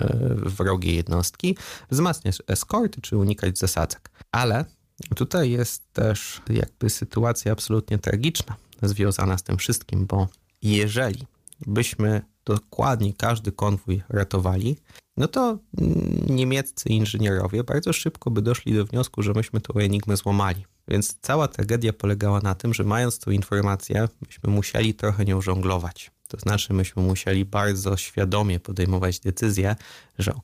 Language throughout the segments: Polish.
wrogie jednostki, wzmacniać eskorty czy unikać zasadzek. Ale tutaj jest też jakby sytuacja absolutnie tragiczna związana z tym wszystkim, bo jeżeli byśmy dokładnie każdy konwój ratowali, no to niemieccy inżynierowie bardzo szybko by doszli do wniosku, że myśmy tą enigmę złamali. Więc cała tragedia polegała na tym, że mając tą informację, myśmy musieli trochę nią żonglować. To znaczy myśmy musieli bardzo świadomie podejmować decyzję, że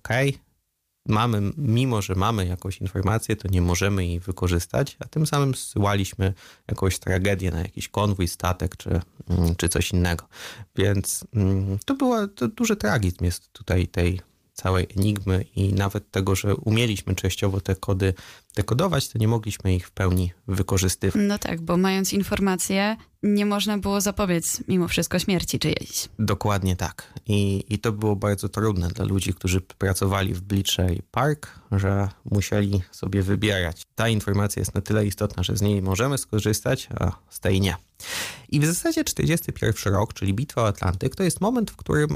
mimo że mamy jakąś informację, to nie możemy jej wykorzystać, a tym samym zsyłaliśmy jakąś tragedię na jakiś konwój, statek czy coś innego. Więc to duży tragizm jest tutaj tej całej enigmy i nawet tego, że umieliśmy częściowo te kody dekodować, to nie mogliśmy ich w pełni wykorzystywać. No tak, bo mając informacje, nie można było zapobiec mimo wszystko śmierci czyjejś. Dokładnie tak. I to było bardzo trudne dla ludzi, którzy pracowali w Bletchley Park, że musieli sobie wybierać. Ta informacja jest na tyle istotna, że z niej możemy skorzystać, a z tej nie. I w zasadzie 41 rok, czyli Bitwa o Atlantyk, to jest moment, w którym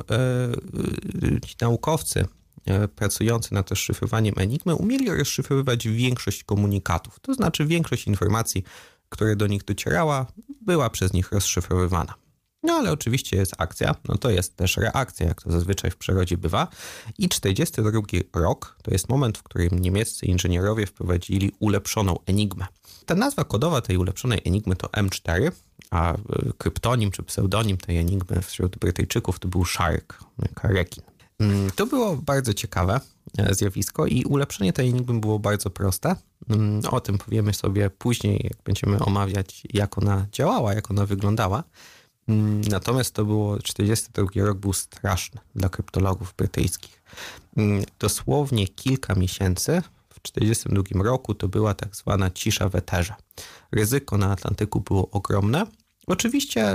ci naukowcy pracujący nad rozszyfrowaniem enigmy umieli rozszyfrowywać większość komunikatów. To znaczy większość informacji, które do nich docierała, była przez nich rozszyfrowywana. No ale oczywiście jest akcja, no to jest też reakcja, jak to zazwyczaj w przyrodzie bywa. I 42 rok to jest moment, w którym niemieccy inżynierowie wprowadzili ulepszoną enigmę. Ta nazwa kodowa tej ulepszonej enigmy to M4, a kryptonim czy pseudonim tej enigmy wśród Brytyjczyków to był Shark, rekin. To było bardzo ciekawe zjawisko i ulepszenie tej enigmy było bardzo proste. O tym powiemy sobie później, jak będziemy omawiać, jak ona działała, jak ona wyglądała. Natomiast 42 rok był straszny dla kryptologów brytyjskich. Dosłownie kilka miesięcy w 42 roku to była tak zwana cisza w eterze. Ryzyko na Atlantyku było ogromne. Oczywiście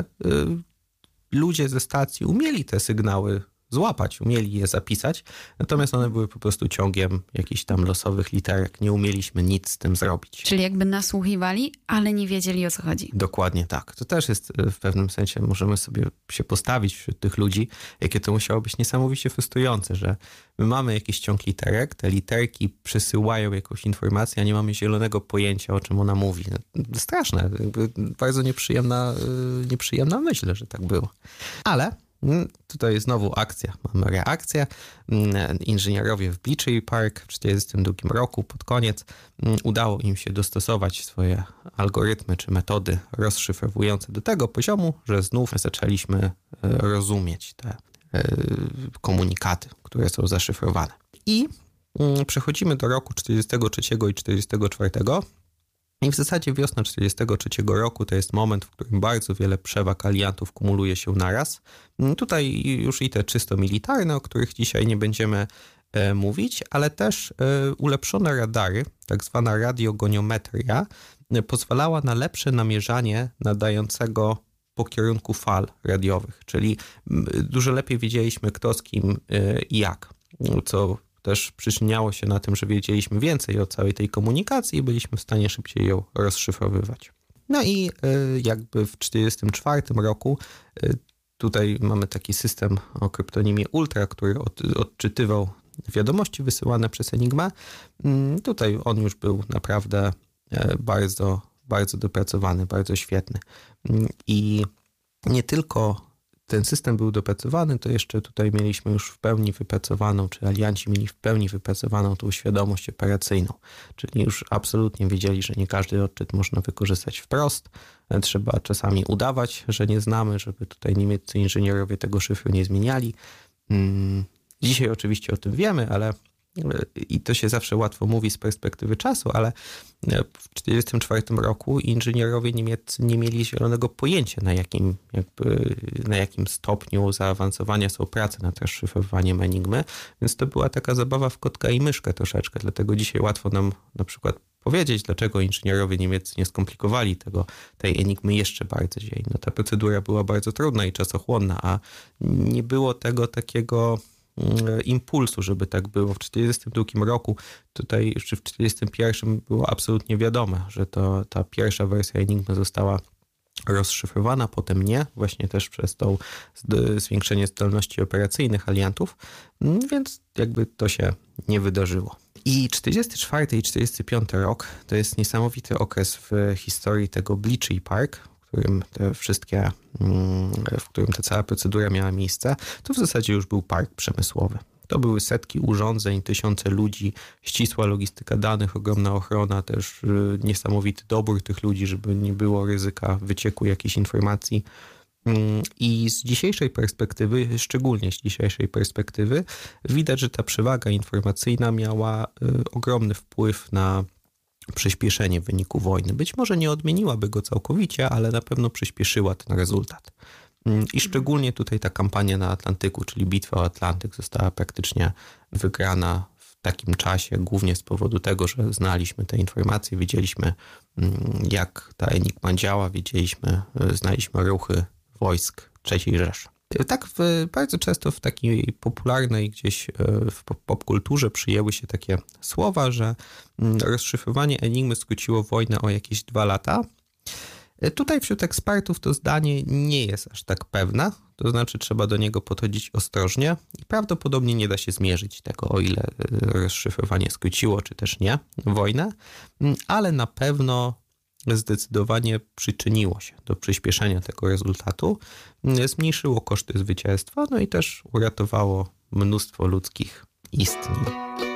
ludzie ze stacji umieli te sygnały złapać, umieli je zapisać, natomiast one były po prostu ciągiem jakichś tam losowych literek. Nie umieliśmy nic z tym zrobić. Czyli jakby nasłuchiwali, ale nie wiedzieli, o co chodzi. Dokładnie tak. To też jest w pewnym sensie, możemy sobie się postawić wśród tych ludzi, jakie to musiało być niesamowicie frustrujące, że my mamy jakiś ciąg literek, te literki przysyłają jakąś informację, a nie mamy zielonego pojęcia, o czym ona mówi. Straszne, bardzo nieprzyjemna myśl, że tak było. Ale tutaj znowu akcja. Mamy reakcję. Inżynierowie w Bletchley Park w 1942 roku pod koniec udało im się dostosować swoje algorytmy czy metody rozszyfrowujące do tego poziomu, że znów zaczęliśmy rozumieć te komunikaty, które są zaszyfrowane. I przechodzimy do roku 1943 i 1944. I w zasadzie wiosna 1943 roku to jest moment, w którym bardzo wiele przewag aliantów kumuluje się naraz. Tutaj już i te czysto militarne, o których dzisiaj nie będziemy mówić, ale też ulepszone radary, tak zwana radiogoniometria, pozwalała na lepsze namierzanie nadającego po kierunku fal radiowych, czyli dużo lepiej wiedzieliśmy, kto z kim i jak, co też przyczyniało się na tym, że wiedzieliśmy więcej o całej tej komunikacji i byliśmy w stanie szybciej ją rozszyfrowywać. No i jakby w 1944 roku tutaj mamy taki system o kryptonimie Ultra, który odczytywał wiadomości wysyłane przez Enigmę. Tutaj on już był naprawdę bardzo, bardzo dopracowany, bardzo świetny. I nie tylko ten system był dopracowany, to jeszcze tutaj mieliśmy już w pełni wypracowaną, czy alianci mieli w pełni wypracowaną tą świadomość operacyjną. Czyli już absolutnie wiedzieli, że nie każdy odczyt można wykorzystać wprost. Trzeba czasami udawać, że nie znamy, żeby tutaj niemieccy inżynierowie tego szyfru nie zmieniali. Dzisiaj oczywiście o tym wiemy, ale i to się zawsze łatwo mówi z perspektywy czasu, ale w 1944 roku inżynierowie niemieccy nie mieli zielonego pojęcia, na jakim stopniu zaawansowania są prace nad rozszyfrowaniem enigmy, więc to była taka zabawa w kotka i myszkę troszeczkę, dlatego dzisiaj łatwo nam na przykład powiedzieć, dlaczego inżynierowie niemieccy nie skomplikowali tej enigmy jeszcze bardziej. No, ta procedura była bardzo trudna i czasochłonna, a nie było tego takiego impulsu, żeby tak było. W 1942 roku, tutaj jeszcze w 1941 było absolutnie wiadome, że ta pierwsza wersja Enigmy została rozszyfrowana, potem nie, właśnie też przez to zwiększenie zdolności operacyjnych aliantów, więc jakby to się nie wydarzyło. I 44 i 45 rok to jest niesamowity okres w historii tego Bletchley Park, w którym ta cała procedura miała miejsce. To w zasadzie już był park przemysłowy. To były setki urządzeń, tysiące ludzi, ścisła logistyka danych, ogromna ochrona, też niesamowity dobór tych ludzi, żeby nie było ryzyka wycieku jakichś informacji. I z dzisiejszej perspektywy, szczególnie z dzisiejszej perspektywy, widać, że ta przewaga informacyjna miała ogromny wpływ na przyspieszenie wyniku wojny. Być może nie odmieniłaby go całkowicie, ale na pewno przyspieszyła ten rezultat. I szczególnie tutaj ta kampania na Atlantyku, czyli bitwa o Atlantyk, została praktycznie wygrana w takim czasie, głównie z powodu tego, że znaliśmy te informacje, wiedzieliśmy, jak ta Enigma działa, znaliśmy ruchy wojsk III Rzeszy. Tak bardzo często w takiej popularnej gdzieś w popkulturze przyjęły się takie słowa, że rozszyfrowanie Enigmy skróciło wojnę o jakieś 2 lata. Tutaj wśród ekspertów to zdanie nie jest aż tak pewne, to znaczy trzeba do niego podchodzić ostrożnie i prawdopodobnie nie da się zmierzyć tego, o ile rozszyfrowanie skróciło, czy też nie wojnę, ale na pewno zdecydowanie przyczyniło się do przyspieszenia tego rezultatu, zmniejszyło koszty zwycięstwa, no i też uratowało mnóstwo ludzkich istnień.